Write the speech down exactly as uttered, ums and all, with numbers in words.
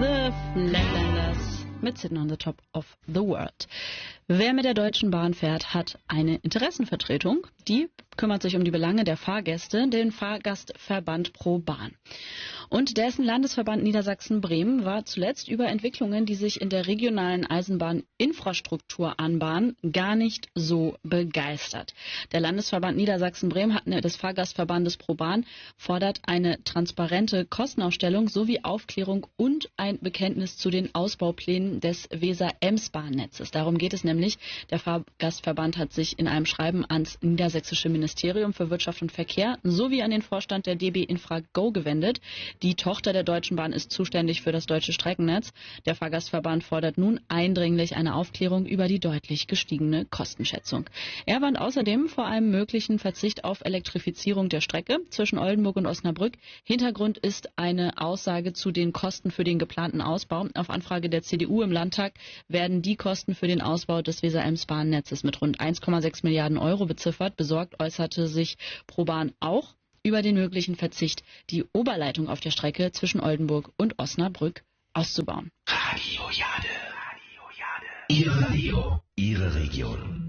The Flatlanders mit Sitting on the Top of the World. Wer mit der Deutschen Bahn fährt, hat eine Interessenvertretung. Die kümmert sich um die Belange der Fahrgäste, den Fahrgastverband Pro Bahn. Und dessen Landesverband Niedersachsen-Bremen war zuletzt über Entwicklungen, die sich in der regionalen Eisenbahninfrastruktur anbahnen, gar nicht so begeistert. Der Landesverband Niedersachsen-Bremen hat des Fahrgastverbandes Pro Bahn fordert eine transparente Kostenaufstellung sowie Aufklärung und ein Bekenntnis zu den Ausbauplänen des Weser-Ems-Bahnnetzes. Darum geht es nämlich. Der Fahrgastverband hat sich in einem Schreiben ans Niedersächsische Ministerium für Wirtschaft und Verkehr sowie an den Vorstand der D B Infra-Go gewendet. Die Tochter der Deutschen Bahn ist zuständig für das deutsche Streckennetz. Der Fahrgastverband fordert nun eindringlich eine Aufklärung über die deutlich gestiegene Kostenschätzung. Er warnt außerdem vor einem möglichen Verzicht auf Elektrifizierung der Strecke zwischen Oldenburg und Osnabrück. Hintergrund ist eine Aussage zu den Kosten für den geplanten Ausbau. Auf Anfrage der C D U im Landtag werden die Kosten für den Ausbau des Weser-Ems-Bahnnetzes mit rund eins Komma sechs Milliarden Euro beziffert. Besorgt äußerte sich Pro Bahn auch über den möglichen Verzicht, die Oberleitung auf der Strecke zwischen Oldenburg und Osnabrück auszubauen. Radio Jade. Radio Jade. Ihr Radio, Ihre Region.